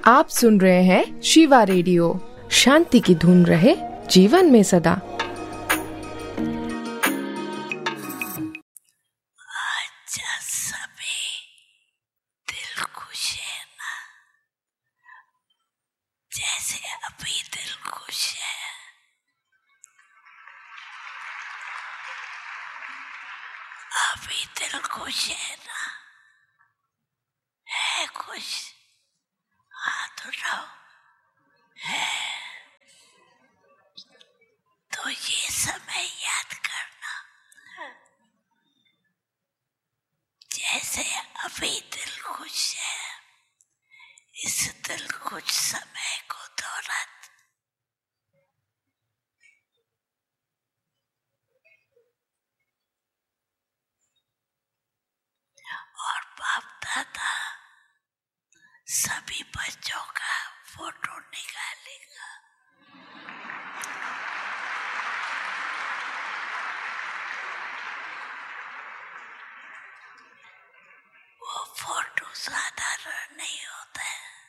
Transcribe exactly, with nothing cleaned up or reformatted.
आप सुन रहे हैं शिवा रेडियो। शांति की धुन रहे जीवन में सदा। अच्छा सभी दिल खुश है ना, जैसे अभी दिल खुश है। अभी दिल खुश है ना, है खुश, हाथ उठाओ। है तो ये समय याद करना, जैसे अभी दिल खुश है। इस दिल खुश समय को दोहरा और बाप दादा सभी बच्चों का फोटो निकालेगा। वो फोटो साधारण नहीं होता है,